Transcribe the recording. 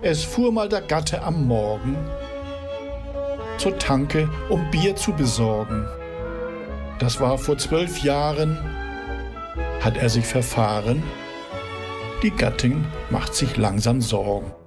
Es fuhr mal der Gatte am Morgen zur Tanke, um Bier zu besorgen. Das war vor 12 Jahren, hat er sich verfahren. Die Gattin macht sich langsam Sorgen.